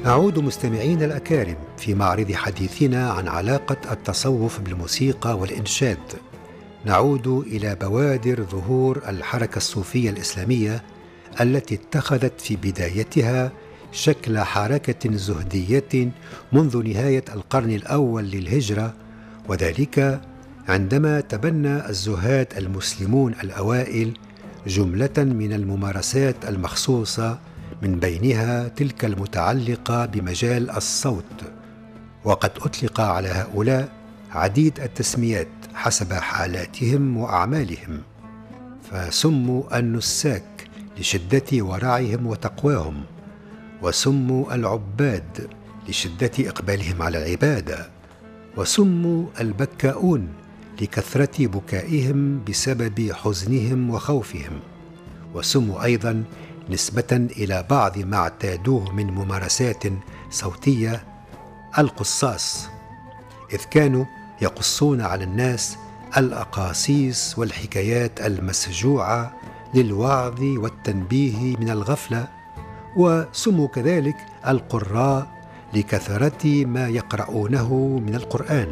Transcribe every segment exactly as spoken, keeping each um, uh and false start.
نعود مستمعين الأكارم في معرض حديثنا عن علاقة التصوف بالموسيقى والإنشاد. نعود إلى بوادر ظهور الحركة الصوفية الإسلامية التي اتخذت في بدايتها شكل حركة زهدية منذ نهاية القرن الأول للهجرة، وذلك عندما تبنى الزهاد المسلمون الأوائل جملة من الممارسات المخصوصة، من بينها تلك المتعلقة بمجال الصوت. وقد أطلق على هؤلاء عديد التسميات حسب حالاتهم وأعمالهم، فسموا النساك لشدة ورعهم وتقواهم، وسموا العباد لشدة إقبالهم على العبادة، وسموا البكاؤون لكثرة بكائهم بسبب حزنهم وخوفهم، وسموا أيضا نسبة إلى بعض ما اعتادوه من ممارسات صوتية القصاص، إذ كانوا يقصون على الناس الأقاصيص والحكايات المسجوعة للوعظ والتنبيه من الغفلة. وسموا كذلك القراء لكثرة ما يقرؤونه من القرآن.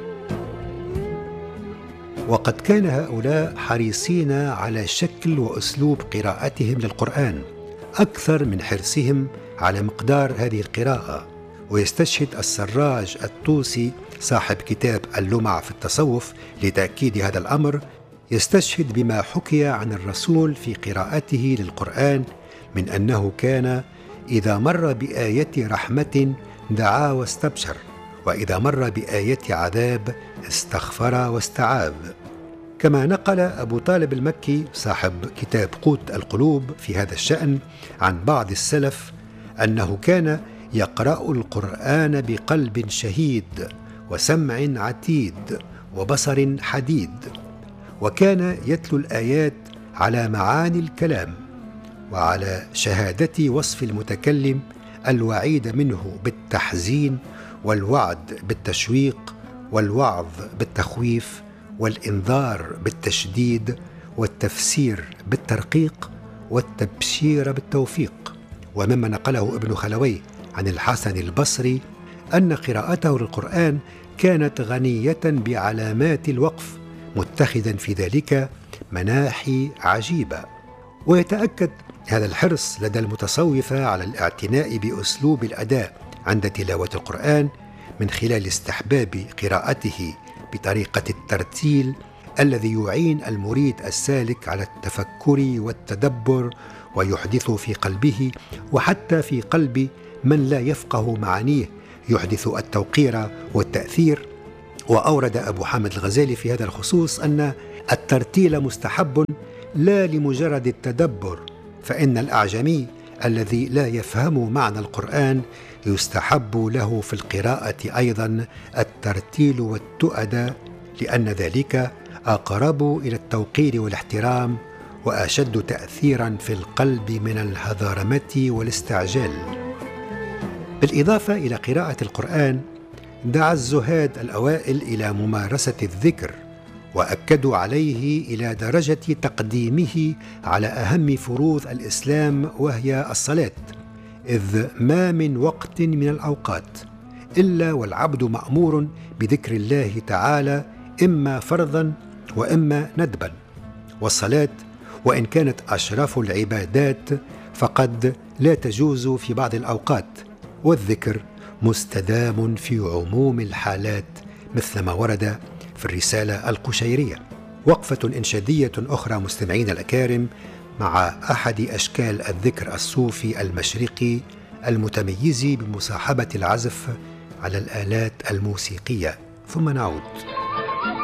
وقد كان هؤلاء حريصين على شكل وأسلوب قراءتهم للقرآن أكثر من حرصهم على مقدار هذه القراءة. ويستشهد السراج الطوسي صاحب كتاب اللمع في التصوف لتأكيد هذا الأمر، يستشهد بما حكي عن الرسول في قراءته للقرآن من أنه كان إذا مر بآية رحمة دعا واستبشر، وإذا مر بآية عذاب استغفر واستعاذ. كما نقل أبو طالب المكي صاحب كتاب قوت القلوب في هذا الشأن عن بعض السلف أنه كان يقرأ القرآن بقلب شهيد وسمع عتيد وبصر حديد، وكان يتلو الآيات على معاني الكلام وعلى شهادة وصف المتكلم الوعيد منه بالتحزين، والوعد بالتشويق، والوعظ بالتخويف، والإنذار بالتشديد، والتفسير بالترقيق، والتبشير بالتوفيق. ومما نقله ابن خلوي عن الحسن البصري أن قراءته للقرآن كانت غنية بعلامات الوقف، متخذا في ذلك مناحي عجيبة. ويتأكد هذا الحرص لدى المتصوفة على الاعتناء بأسلوب الأداء عند تلاوة القرآن من خلال استحباب قراءته بطريقة الترتيل الذي يعين المريد السالك على التفكر والتدبر، ويحدث في قلبه وحتى في قلب من لا يفقه معانيه يحدث التوقير والتأثير. وأورد أبو حامد الغزالي في هذا الخصوص أن الترتيل مستحب لا لمجرد التدبر، فإن الأعجمي الذي لا يفهم معنى القرآن يستحب له في القراءة أيضا الترتيل والتؤدة، لأن ذلك أقرب إلى التوقير والاحترام وأشد تأثيرا في القلب من الهذارمة والاستعجال. بالإضافة إلى قراءة القرآن، دعا الزهاد الأوائل إلى ممارسة الذكر، وأكدوا عليه إلى درجة تقديمه على أهم فروض الإسلام وهي الصلاة، إذ ما من وقت من الأوقات إلا والعبد مأمور بذكر الله تعالى إما فرضا وإما ندبا. والصلاة وإن كانت أشرف العبادات فقد لا تجوز في بعض الأوقات، والذكر مستدام في عموم الحالات مثل ما ورد في الرسالة القشيرية. وقفة إنشادية أخرى مستمعين الأكارم مع أحد أشكال الذكر الصوفي المشرقي المتميز بمصاحبة العزف على الآلات الموسيقية، ثم نعود.